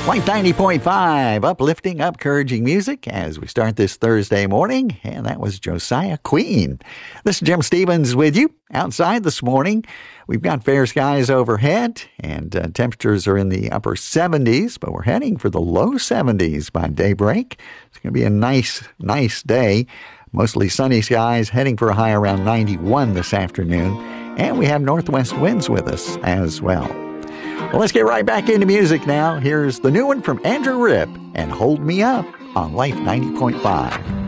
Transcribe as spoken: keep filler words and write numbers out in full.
Life ninety point five, uplifting, encouraging music as we start this Thursday morning, and that was Josiah Queen. This is Jim Stevens with you outside this morning. We've got fair skies overhead, and uh, temperatures are in the upper seventies, but we're heading for the low seventies by daybreak. It's going to be a nice, nice day. Mostly sunny skies, heading for a high around ninety-one this afternoon, and we have northwest winds with us as well. Well, let's get right back into music now. Here's the new one from Andrew Ripp and Hold Me Up on Life ninety point five.